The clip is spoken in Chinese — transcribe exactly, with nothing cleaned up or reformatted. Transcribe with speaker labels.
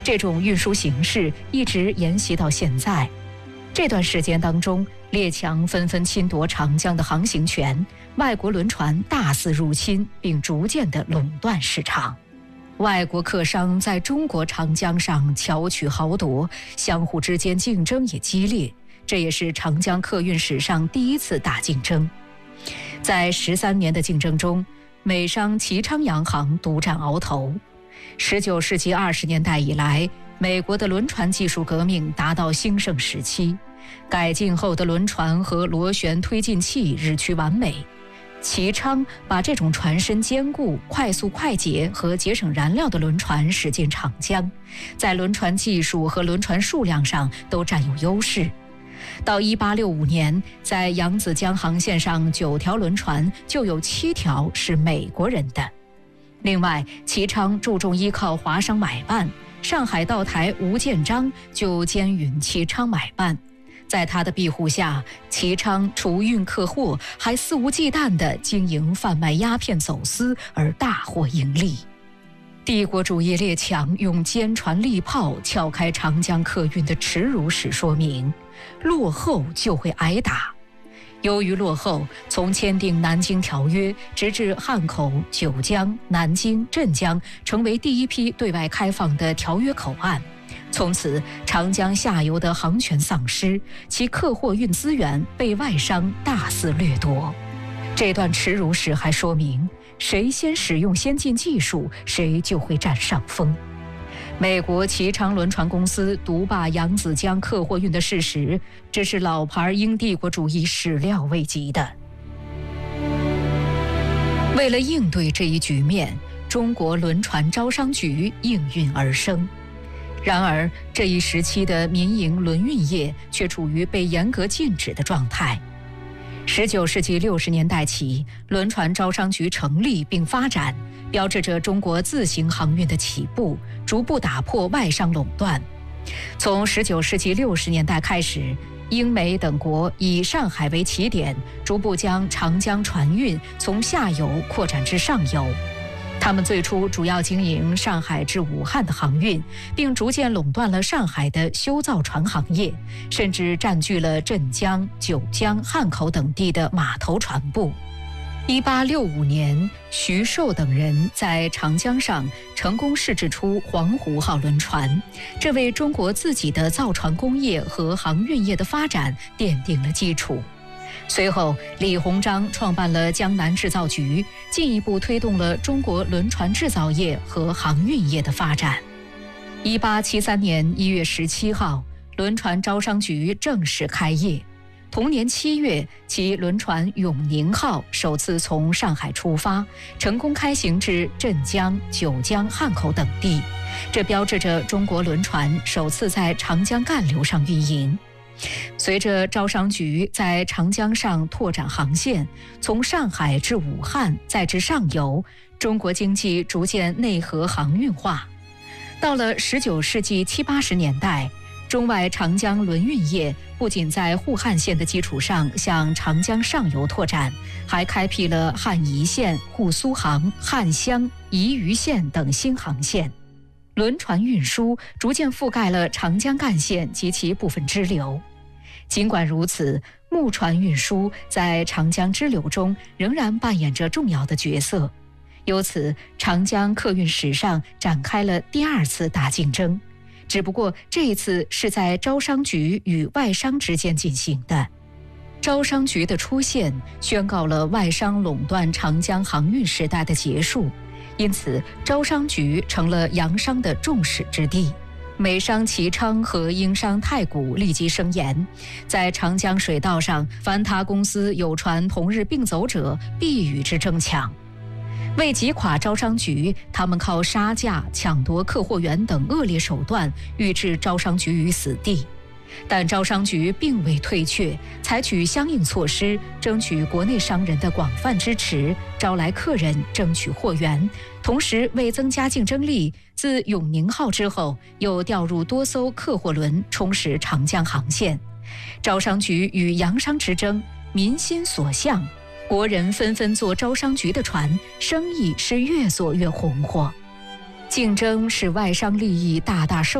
Speaker 1: 这种运输形式一直沿袭到现在。这段时间当中，列强纷纷侵夺长江的航行权，外国轮船大肆入侵，并逐渐地垄断市场。外国客商在中国长江上巧取豪夺，相互之间竞争也激烈，这也是长江客运史上第一次大竞争。在十三年的竞争中，美商齐昌洋行独占鳌头。十九世纪二十年代以来，美国的轮船技术革命达到兴盛时期，改进后的轮船和螺旋推进器日趋完美。齐昌把这种船身坚固、快速快捷和节省燃料的轮船驶进长江，在轮船技术和轮船数量上都占有优势。到一八六五年，在扬子江航线上九条轮船就有七条是美国人的。另外，齐昌注重依靠华商买办，上海道台吴建章就兼允齐昌买办。在他的庇护下，齐昌除运客货，还肆无忌惮地经营贩卖鸦片走私，而大获盈利。帝国主义列强用坚船利炮撬开长江客运的耻辱史说明，落后就会挨打。由于落后，从签订南京条约直至汉口、九江、南京、镇江成为第一批对外开放的条约口岸，从此长江下游的航权丧失，其客货运资源被外商大肆掠夺。这段耻辱史还说明，谁先使用先进技术，谁就会占上风。美国齐昌轮船公司独霸扬子江客货运的事实，这是老牌英帝国主义始料未及的。为了应对这一局面，中国轮船招商局应运而生。然而，这一时期的民营轮运业却处于被严格禁止的状态。十九世纪六十年代起，轮船招商局成立并发展，标志着中国自行航运的起步，逐步打破外商垄断。从十九世纪六十年代开始，英美等国以上海为起点，逐步将长江船运从下游扩展至上游。他们最初主要经营上海至武汉的航运，并逐渐垄断了上海的修造船行业，甚至占据了镇江、九江、汉口等地的码头船部。一八六五年，徐寿等人在长江上成功试制出黄湖号轮船，这为中国自己的造船工业和航运业的发展奠定了基础。随后，李鸿章创办了江南制造局，进一步推动了中国轮船制造业和航运业的发展。一八七三年一月十七号，轮船招商局正式开业。同年七月，其轮船永宁号首次从上海出发，成功开行至镇江、九江、汉口等地，这标志着中国轮船首次在长江干流上运营。随着招商局在长江上拓展航线，从上海至武汉再至上游，中国经济逐渐内河航运化。到了十九世纪七八十年代，中外长江轮运业不仅在沪汉线的基础上向长江上游拓展，还开辟了汉宜线、沪苏杭、汉湘、宜渝线等新航线。轮船运输逐渐覆盖了长江干线及其部分支流。尽管如此，木船运输在长江支流中仍然扮演着重要的角色。由此，长江客运史上展开了第二次大竞争，只不过这一次是在招商局与外商之间进行的。招商局的出现宣告了外商垄断长江航运时代的结束，因此招商局成了洋商的众矢之的。美商齐昌和英商太古立即声言，在长江水道上，凡他公司有船同日并走者，必与之争抢。为击垮招商局，他们靠杀价、抢夺客货源等恶劣手段，欲置招商局于死地。但招商局并未退却，采取相应措施，争取国内商人的广泛支持，招来客人，争取货源。同时，为增加竞争力，自永宁号之后，又调入多艘客货轮，充实长江航线。招商局与洋商之争，民心所向，国人纷纷坐招商局的船，生意是越做越红火。 竞争使外商利益大大受